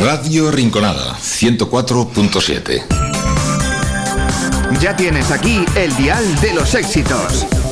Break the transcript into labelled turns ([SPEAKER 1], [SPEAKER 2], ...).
[SPEAKER 1] Radio Rinconada, 104.7.
[SPEAKER 2] Ya tienes aquí el dial de los éxitos.